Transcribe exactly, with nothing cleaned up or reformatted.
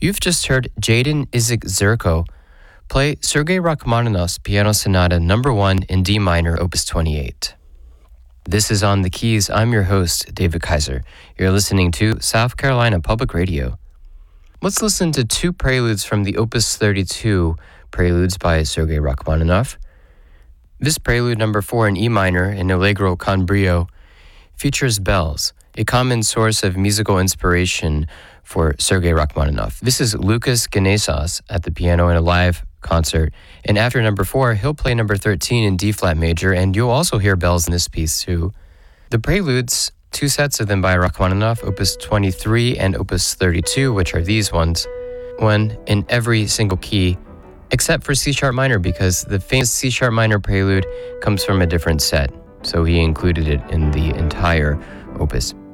You've just heard Jaden Isaac Zerko play Sergei Rachmaninoff's Piano Sonata number one in D minor, opus twenty-eight. This is On the Keys. I'm your host, David Kaiser. You're listening to South Carolina Public Radio. Let's listen to two preludes from the opus thirty-two Preludes by Sergei Rachmaninoff. This prelude number four in E minor in Allegro con brio features bells, a common source of musical inspiration for Sergei Rachmaninoff. This is Lucas Ganesas at the piano in a live concert. And after number four, he'll play number thirteen in D-flat major, and you'll also hear bells in this piece too. The preludes, two sets of them by Rachmaninoff, opus twenty-three and opus thirty-two, which are these ones, one in every single key, except for C-sharp minor, because the famous C-sharp minor prelude comes from a different set, so he included it in the entire opus.